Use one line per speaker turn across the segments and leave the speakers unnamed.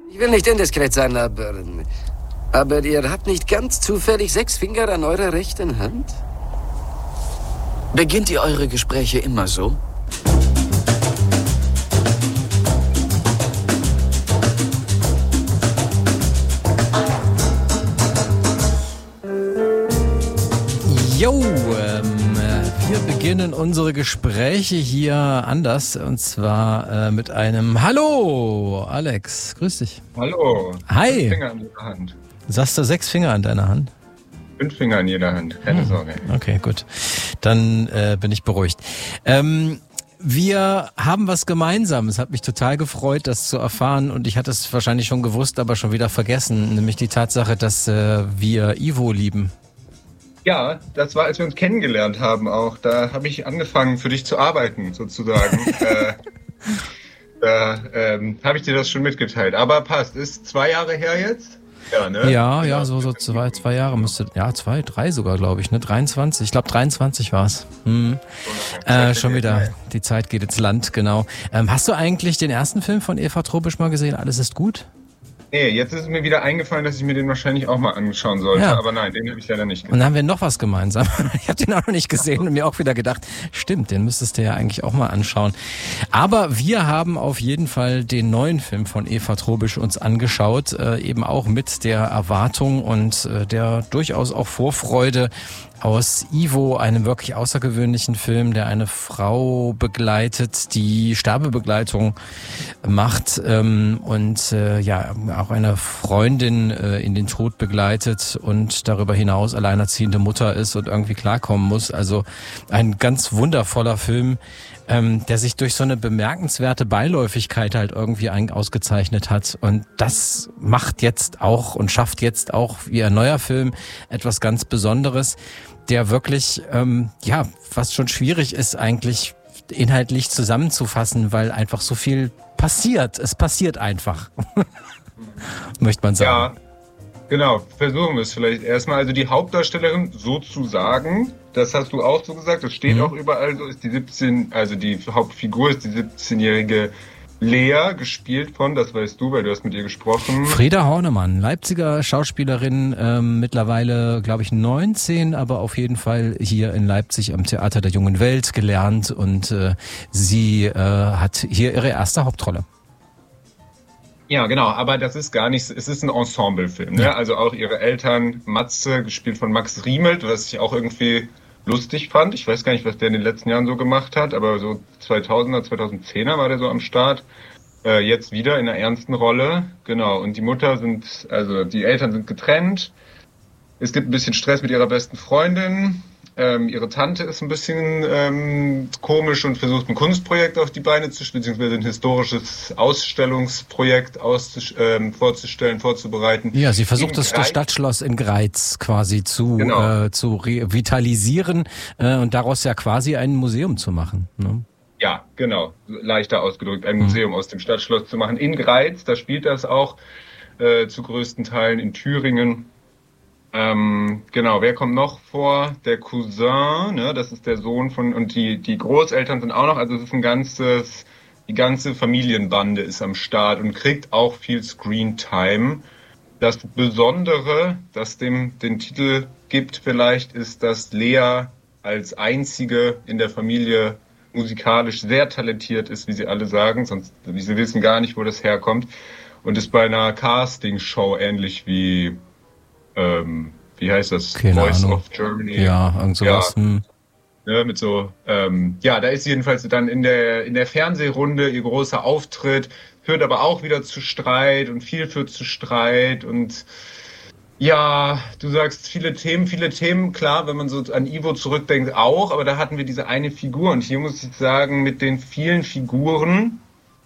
Ich will nicht indiskret sein, aber ihr habt nicht ganz zufällig 6 Finger an eurer rechten Hand?
Beginnt ihr eure Gespräche immer so?
Jo, wir beginnen unsere Gespräche hier anders, und zwar mit einem Hallo, Alex, grüß dich.
Hallo.
Hi.
5 Finger an jeder Hand.
Sagst du 6 Finger an deiner Hand?
5 Finger an jeder Hand, keine Sorge.
Okay, gut. Dann bin ich beruhigt. Wir haben was gemeinsam. Es hat mich total gefreut, das zu erfahren, und ich hatte es wahrscheinlich schon gewusst, aber schon wieder vergessen, nämlich die Tatsache, dass wir Ivo lieben.
Ja, das war, als wir uns kennengelernt haben auch. Da habe ich angefangen, für dich zu arbeiten, sozusagen. Da habe ich dir das schon mitgeteilt. Aber passt, ist 2 Jahre her jetzt? Ja, ne?
Ja, so 2 Jahre müsste, 2, 3 sogar, glaube ich, ne? 23, ich glaube 23 war es. Schon wieder, die Zeit geht ins Land, genau. Hast du eigentlich den ersten Film von Eva Tropisch mal gesehen, Alles ist gut?
Nee, jetzt ist mir wieder eingefallen, dass ich mir den wahrscheinlich auch mal anschauen sollte. Ja. Aber nein, den habe ich leider nicht gesehen.
Und dann haben wir noch was gemeinsam. Ich habe den auch noch nicht gesehen und mir auch wieder gedacht, stimmt, den müsstest du ja eigentlich auch mal anschauen. Aber wir haben auf jeden Fall den neuen Film von Eva Tropisch uns angeschaut, eben auch mit der Erwartung und der durchaus auch Vorfreude aus Ivo, einem wirklich außergewöhnlichen Film, der eine Frau begleitet, die Sterbebegleitung macht und auch eine Freundin in den Tod begleitet und darüber hinaus alleinerziehende Mutter ist und irgendwie klarkommen muss. Also ein ganz wundervoller Film, der sich durch so eine bemerkenswerte Beiläufigkeit halt irgendwie ausgezeichnet hat. Und das macht jetzt auch und schafft jetzt auch wie ein neuer Film etwas ganz Besonderes, der wirklich, fast schon schwierig ist eigentlich inhaltlich zusammenzufassen, weil einfach so viel passiert. Es passiert einfach, möchte man sagen.
Ja, genau. Versuchen wir es vielleicht erstmal. Also die Hauptdarstellerin sozusagen, das hast du auch so gesagt, das steht auch überall so, ist die die Hauptfigur ist die 17-jährige Lea, gespielt von, das weißt du, weil du hast mit ihr gesprochen.
Frieda Hornemann, Leipziger Schauspielerin, mittlerweile, glaube ich, 19, aber auf jeden Fall hier in Leipzig am Theater der Jungen Welt gelernt, und sie hat hier ihre erste Hauptrolle.
Ja, genau, aber das ist gar nicht, es ist ein Ensemblefilm, ne?
Ja.
Also auch ihre Eltern, Matze, gespielt von Max Riemelt, was ich auch irgendwie lustig fand. Ich weiß gar nicht, was der in den letzten Jahren so gemacht hat, aber so 2000er, 2010er war der so am Start. Jetzt wieder in einer ernsten Rolle, genau. Und die Eltern sind getrennt. Es gibt ein bisschen Stress mit ihrer besten Freundin. Ihre Tante ist ein bisschen komisch und versucht ein Kunstprojekt auf die Beine zu stellen, beziehungsweise ein historisches Ausstellungsprojekt vorzubereiten.
Ja, sie versucht das Stadtschloss in Greiz quasi zu revitalisieren und daraus ja quasi ein Museum zu machen, ne?
Ja, genau. Leichter ausgedrückt, ein Museum aus dem Stadtschloss zu machen. In Greiz, da spielt das auch zu größten Teilen in Thüringen. Genau, wer kommt noch vor? Der Cousin, ne, das ist der Sohn von, und die Großeltern sind auch noch, also es ist die ganze Familienbande ist am Start und kriegt auch viel Screentime. Das Besondere, das den Titel gibt vielleicht, ist, dass Lea als einzige in der Familie musikalisch sehr talentiert ist, wie sie alle sagen, sonst sie wissen gar nicht, wo das herkommt, und ist bei einer Castingshow ähnlich wie wie heißt das?
Keine
Voice
Ahnung.
of Germany.
Ja, irgend sowas.
Ja, mit so, da ist jedenfalls dann in der Fernsehrunde ihr großer Auftritt, führt aber auch wieder zu Streit und viel führt zu Streit, und ja, du sagst viele Themen, klar, wenn man so an Ivo zurückdenkt auch, aber da hatten wir diese eine Figur, und hier muss ich sagen, mit den vielen Figuren,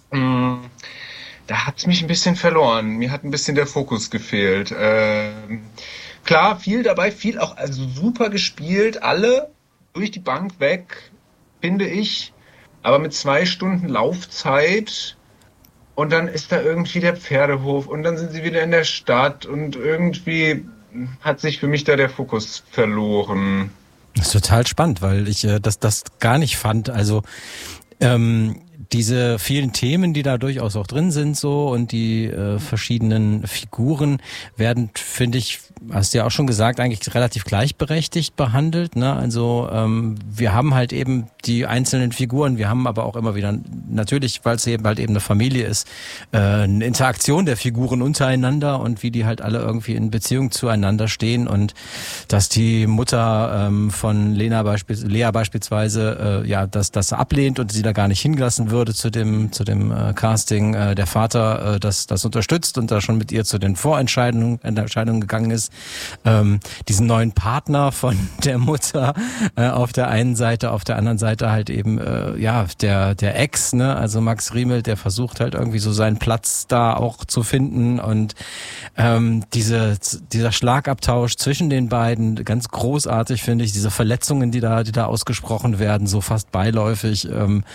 da hat's mich ein bisschen verloren. Mir hat ein bisschen der Fokus gefehlt. Klar, viel dabei, viel auch, also super gespielt, alle durch die Bank weg, finde ich. Aber mit 2 Stunden Laufzeit, und dann ist da irgendwie der Pferdehof und dann sind sie wieder in der Stadt, und irgendwie hat sich für mich da der Fokus verloren.
Das ist total spannend, weil ich das gar nicht fand. Also diese vielen Themen, die da durchaus auch drin sind so und die verschiedenen Figuren werden, finde ich, hast du ja auch schon gesagt, eigentlich relativ gleichberechtigt behandelt. Ne? Also wir haben halt eben die einzelnen Figuren, wir haben aber auch immer wieder, natürlich, weil es eben halt eben eine Familie ist, eine Interaktion der Figuren untereinander und wie die halt alle irgendwie in Beziehung zueinander stehen und dass die Mutter von Lea beispielsweise das ablehnt und sie da gar nicht hingelassen würde zu dem Casting, der Vater das unterstützt und da schon mit ihr zu den Vorentscheidungen gegangen ist, diesen neuen Partner von der Mutter auf der einen Seite, auf der anderen Seite halt eben der Ex, ne, also Max Riemel, der versucht halt irgendwie so seinen Platz da auch zu finden und dieser Schlagabtausch zwischen den beiden, ganz großartig finde ich, diese Verletzungen, die da ausgesprochen werden, so fast beiläufig,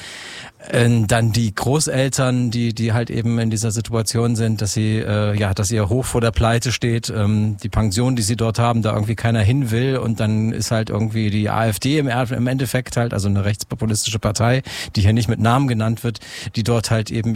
dann die Großeltern, die halt eben in dieser Situation sind, dass dass ihr Hof vor der Pleite steht, die Pension, die sie dort haben, da irgendwie keiner hin will und dann ist halt irgendwie die AfD im Endeffekt halt, also eine rechtspopulistische Partei, die hier nicht mit Namen genannt wird, die dort halt eben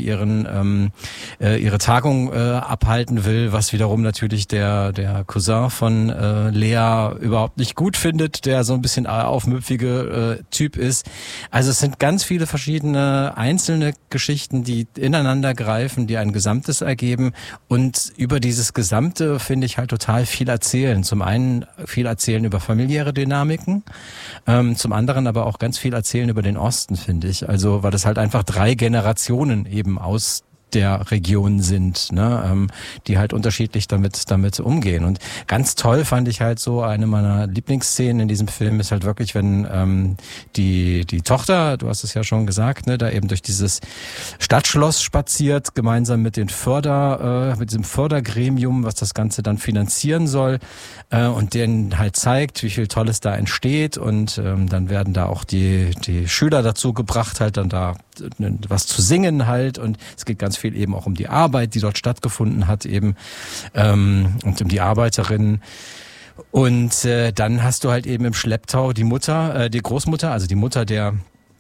ihre Tagung abhalten will, was wiederum natürlich der Cousin von Lea überhaupt nicht gut findet, der so ein bisschen aufmüpfige Typ ist. Also es sind ganz viele verschiedene einzelne Geschichten, die ineinander greifen, die ein Gesamtes ergeben und über dieses Gesamte finde ich halt total viel erzählen. Zum einen viel erzählen über familiäre Dynamiken, zum anderen aber auch ganz viel erzählen über den Osten, finde ich. Also weil das halt einfach 3 Generationen eben aus der Region sind, ne, die halt unterschiedlich damit umgehen. Und ganz toll fand ich halt so, eine meiner Lieblingsszenen in diesem Film ist halt wirklich, wenn die Tochter, du hast es ja schon gesagt, ne, da eben durch dieses Stadtschloss spaziert, gemeinsam mit diesem Fördergremium, was das Ganze dann finanzieren soll, und denen halt zeigt, wie viel Tolles da entsteht und dann werden da auch die Schüler dazu gebracht, halt dann da was zu singen halt und es geht ganz viel eben auch um die Arbeit, die dort stattgefunden hat eben und um die Arbeiterinnen. Und dann hast du halt eben im Schlepptau die Großmutter, also die Mutter der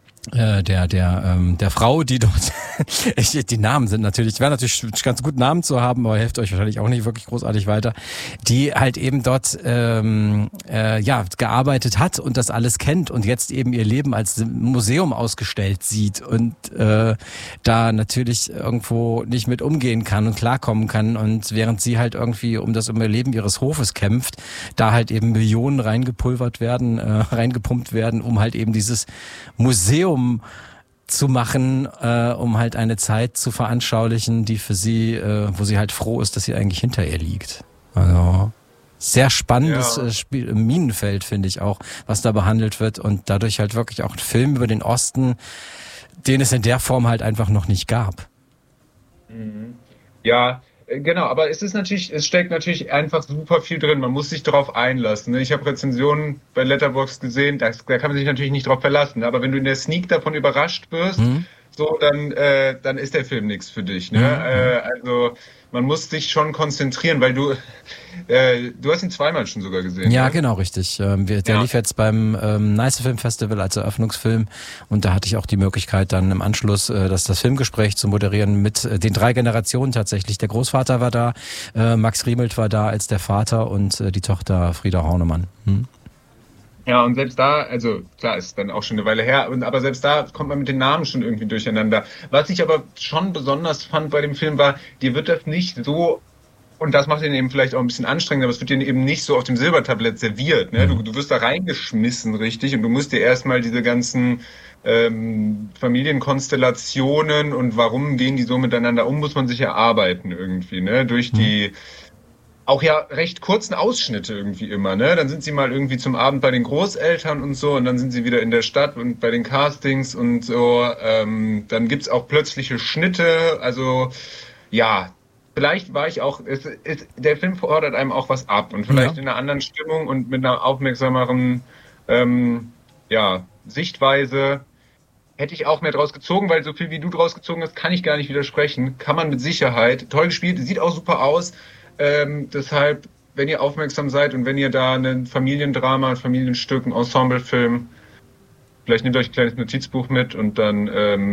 Frau, die dort, die Namen sind natürlich, wäre natürlich ganz gut Namen zu haben, aber hilft euch wahrscheinlich auch nicht wirklich großartig weiter, die halt eben dort gearbeitet hat und das alles kennt und jetzt eben ihr Leben als Museum ausgestellt sieht und da natürlich irgendwo nicht mit umgehen kann und klarkommen kann und während sie halt irgendwie um das Überleben ihres Hofes kämpft, da halt eben Millionen reingepumpt werden, um halt eben dieses Museum zu machen, um halt eine Zeit zu veranschaulichen, die für sie, wo sie halt froh ist, dass sie eigentlich hinter ihr liegt. Also sehr spannendes Minenfeld, finde ich auch, was da behandelt wird und dadurch halt wirklich auch ein Film über den Osten, den es in der Form halt einfach noch nicht gab.
Ja, genau, aber es steckt natürlich einfach super viel drin. Man muss sich darauf einlassen. Ich habe Rezensionen bei Letterboxd gesehen, da kann man sich natürlich nicht drauf verlassen. Aber wenn du in der Sneak davon überrascht wirst, dann ist der Film nichts für dich. Ne? Also man muss sich schon konzentrieren, weil du hast ihn zweimal schon sogar gesehen.
Ja,
ne?
Genau, richtig. Der lief jetzt beim Nice Film Festival als Eröffnungsfilm und da hatte ich auch die Möglichkeit dann im Anschluss das Filmgespräch zu moderieren mit den 3 Generationen tatsächlich. Der Großvater war da, Max Riemelt war da als der Vater und die Tochter Frieda Hornemann.
Ja, und selbst da, also klar, ist dann auch schon eine Weile her, aber selbst da kommt man mit den Namen schon irgendwie durcheinander. Was ich aber schon besonders fand bei dem Film war, dir wird das nicht so, und das macht ihn eben vielleicht auch ein bisschen anstrengend, aber es wird dir eben nicht so auf dem Silbertablett serviert. Ne? Du wirst da reingeschmissen, richtig, und du musst dir erstmal diese ganzen Familienkonstellationen und warum gehen die so miteinander um, muss man sich erarbeiten irgendwie, ne? Durch die auch ja recht kurzen Ausschnitte irgendwie immer, ne? Dann sind sie mal irgendwie zum Abend bei den Großeltern und so und dann sind sie wieder in der Stadt und bei den Castings und so. Dann gibt's auch plötzliche Schnitte, also ja, vielleicht war ich auch, der Film fordert einem auch was ab und vielleicht in einer anderen Stimmung und mit einer aufmerksameren Sichtweise hätte ich auch mehr draus gezogen, weil so viel wie du draus gezogen hast, kann ich gar nicht widersprechen. Kann man mit Sicherheit. Toll gespielt, sieht auch super aus. Deshalb, wenn ihr aufmerksam seid und wenn ihr da ein Familiendrama, ein Familienstück, ein Ensemblefilm, vielleicht nehmt euch ein kleines Notizbuch mit und dann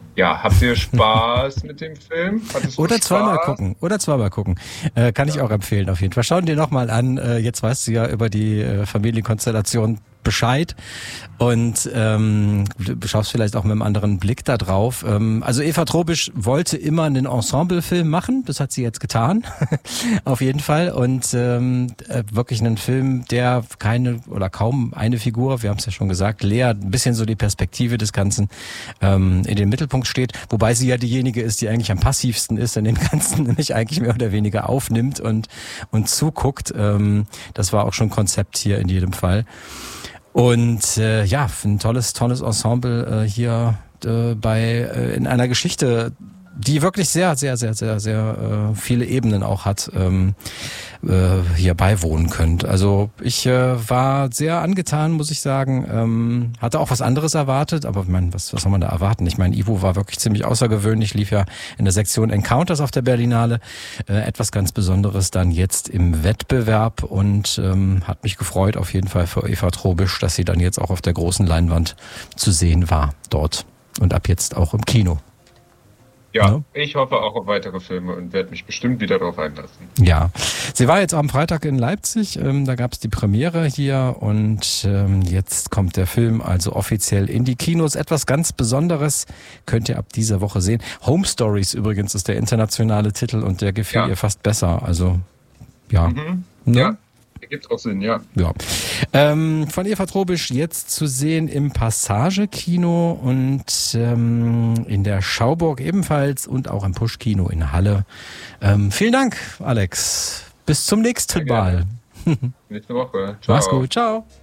Ja, habt ihr Spaß mit dem Film?
Oder zweimal gucken. Kann ich auch empfehlen auf jeden Fall. Schau dir nochmal an. Jetzt weißt du ja über die Familienkonstellation Bescheid und schaust vielleicht auch mit einem anderen Blick da drauf. Also Eva Trobisch wollte immer einen Ensemblefilm machen, das hat sie jetzt getan, auf jeden Fall. Und wirklich einen Film, der keine oder kaum eine Figur, wir haben es ja schon gesagt, Lea, ein bisschen so die Perspektive des Ganzen in den Mittelpunkt steht, wobei sie ja diejenige ist, die eigentlich am passivsten ist, in dem Ganzen nämlich eigentlich mehr oder weniger aufnimmt und zuguckt. Das war auch schon Konzept hier in jedem Fall. Und ein tolles Ensemble hier in einer Geschichte, die wirklich sehr, sehr, sehr, sehr, sehr viele Ebenen auch hat, hier beiwohnen könnt. Also ich war sehr angetan, muss ich sagen. Hatte auch was anderes erwartet, aber ich meine, was soll man da erwarten? Ich meine, Ivo war wirklich ziemlich außergewöhnlich, lief ja in der Sektion Encounters auf der Berlinale. Etwas ganz Besonderes dann jetzt im Wettbewerb und hat mich gefreut auf jeden Fall für Eva Trobisch, dass sie dann jetzt auch auf der großen Leinwand zu sehen war dort und ab jetzt auch im Kino.
Ja, ich hoffe auch auf weitere Filme und werde mich bestimmt wieder darauf einlassen.
Ja, sie war jetzt am Freitag in Leipzig, da gab es die Premiere hier und jetzt kommt der Film also offiziell in die Kinos. Etwas ganz Besonderes könnt ihr ab dieser Woche sehen. Home Stories übrigens ist der internationale Titel und der gefiel ihr fast besser. Also ja.
Ja. Gibt auch Sinn, ja.
Von Eva Trobisch jetzt zu sehen im Passage-Kino und in der Schauburg ebenfalls und auch im Push-Kino in Halle. Vielen Dank, Alex. Bis zum nächsten Mal.
Nächste Woche. Ciao.
Mach's gut. Ciao.